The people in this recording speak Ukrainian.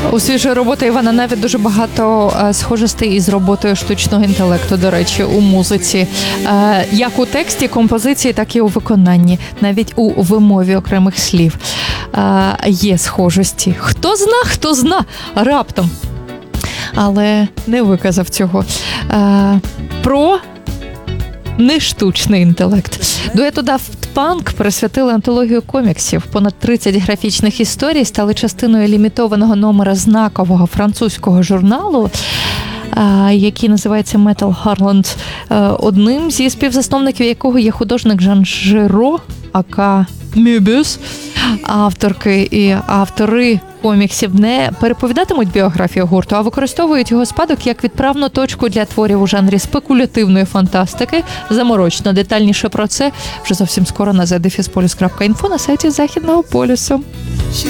У свіжої роботи Івана Наві дуже багато схожостей із роботою штучного інтелекту, до речі, у музиці. Як у тексті, композиції, так і у виконанні. Навіть у вимові окремих слів є схожості. Хто зна, раптом. Але не виказав цього. Про нештучний інтелект. Дуету Daft Punk присвятили антологію коміксів. Понад 30 графічних історій стали частиною лімітованого номера знакового французького журналу, який називається Metal Hurlant, одним зі співзасновників якого є художник Жан Жиро, ака Мюбюс. Авторки і автори коміксів не переповідатимуть біографію гурту, а використовують його спадок як відправну точку для творів у жанрі спекулятивної фантастики. Заморочно детальніше про це вже зовсім скоро на zdefisполюс.info на сайті Західного полюсу.